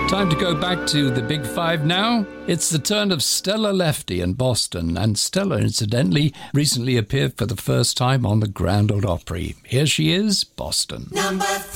Time to go back to the Big Five now. It's the turn of Stella Lefty in Boston, and Stella, incidentally, recently appeared for the first time on the Grand Ole Opry. Here she is, Boston.